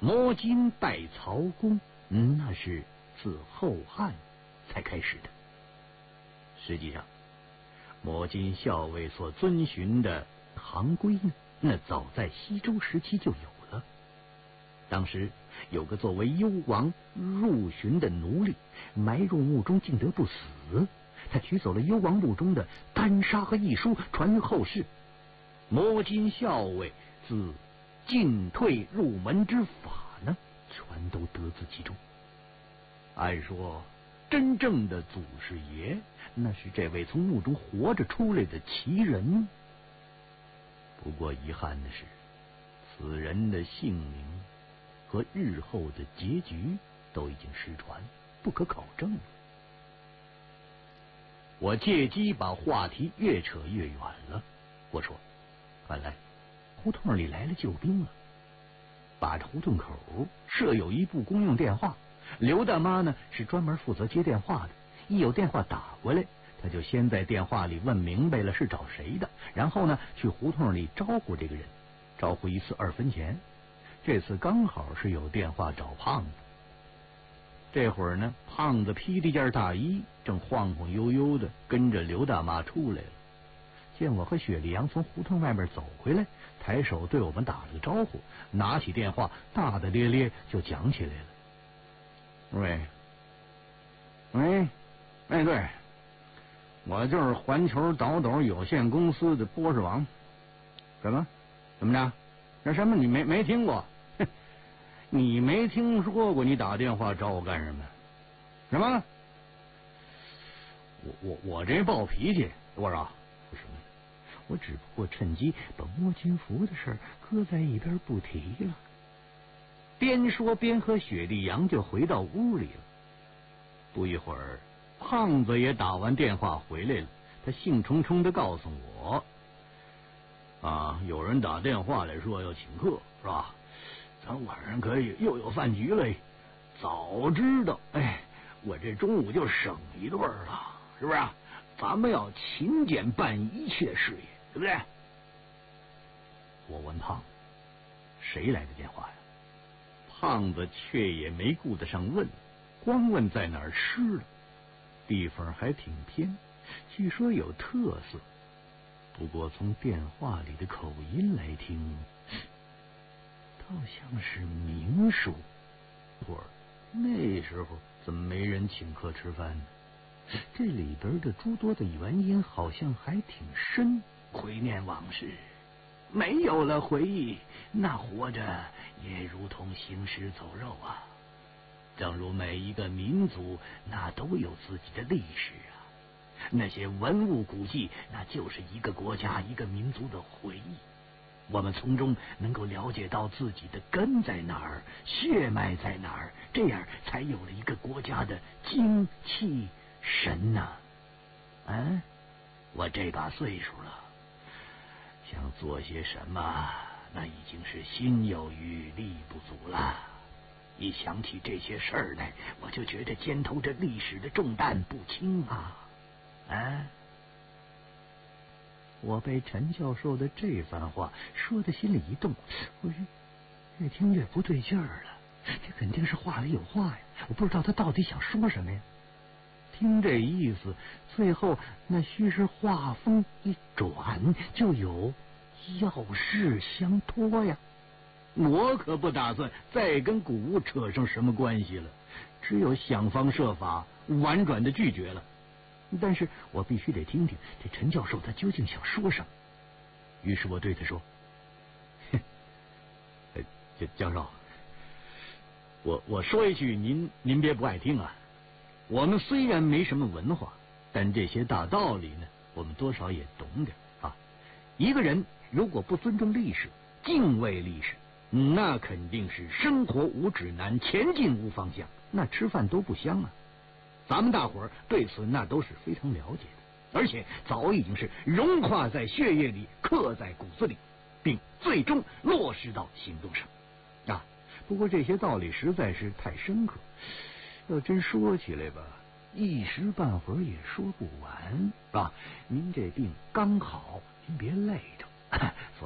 摸金拜曹公，那是自后汉才开始的。实际上，摸金校尉所遵循的行规呢，那早在西周时期就有了。当时有个作为幽王入巡的奴隶，埋入墓中竟得不死。他取走了幽王墓中的丹砂和异书，传于后世。摸金校尉自进退入门之法呢，全都得自其中。按说，真正的祖师爷，那是这位从墓中活着出来的奇人。不过遗憾的是，此人的姓名和日后的结局都已经失传，不可考证了。我借机把话题越扯越远了。我说，看来胡同里来了救兵了。把着胡同口设有一部公用电话，刘大妈呢是专门负责接电话的。一有电话打过来，他就先在电话里问明白了是找谁的，然后呢去胡同里招呼这个人，招呼一次2分钱。这次刚好是有电话找胖子。这会儿呢，胖子披着件大衣，正晃晃悠悠的跟着刘大妈出来了。见我和雪莉杨从胡同外面走回来，抬手对我们打了个招呼，拿起电话大大咧咧就讲起来了。喂，对，我就是环球倒斗有限公司的波士王。怎么着？这什么你没听过？你没听说过？你打电话找我干什么？什么？我这暴脾气，我说不是，我只不过趁机把摸金符的事儿搁在一边不提了。边说边和雪莉杨就回到屋里了。不一会儿，胖子也打完电话回来了，他兴冲冲的告诉我，有人打电话来说要请客，是吧？咱晚上可以又有饭局了。早知道，我这中午就省一顿了，是不是？咱们要勤俭办一切事业，对不对？我问胖子，谁来的电话呀？胖子却也没顾得上问，光问在哪儿吃了。地方还挺偏，据说有特色，不过从电话里的口音来听，倒像是明书。那时候怎么没人请客吃饭呢？这里边的诸多的原因好像还挺深。回念往事，没有了回忆，那活着也如同行尸走肉啊。正如每一个民族，那都有自己的历史啊。那些文物古迹，那就是一个国家一个民族的回忆。我们从中能够了解到自己的根在哪儿，血脉在哪儿，这样才有了一个国家的精气神呐。我这把岁数了，想做些什么，那已经是心有余力不足了。一想起这些事儿来，我就觉得肩头这历史的重担不轻啊。我被陈教授的这番话说的心里一动，我越听越不对劲儿了。这肯定是话里有话呀，我不知道他到底想说什么呀。听这意思，最后那须是话锋一转，就有要事相托呀。我可不打算再跟古物扯上什么关系了，只有想方设法婉转的拒绝了。但是我必须得听听这陈教授他究竟想说什么。于是我对他说：“教授，我说一句您别不爱听啊。我们虽然没什么文化，但这些大道理呢，我们多少也懂点啊。一个人如果不尊重历史，敬畏历史，那肯定是生活无指南，前进无方向，那吃饭都不香啊。咱们大伙儿对此那都是非常了解的，而且早已经是融化在血液里，刻在骨子里，并最终落实到行动上啊。不过这些道理实在是太深刻，要真说起来吧，一时半会儿也说不完，是吧？您这病刚好，您别累着。